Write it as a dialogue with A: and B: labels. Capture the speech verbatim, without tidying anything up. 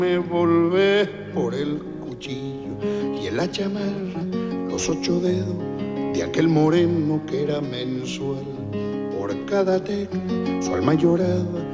A: Me volvés por el cuchillo y en la chamarra los ocho dedos de aquel moreno que era mensual. Por cada tecla su alma lloraba